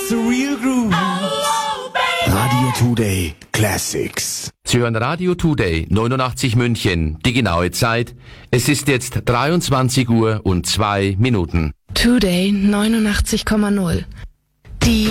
the real groove. Radio Today Classics. Sie hören Radio Today 89 München. Die genaue Zeit. Es ist jetzt 23 Uhr und 2 Minuten. Today 89,0. Die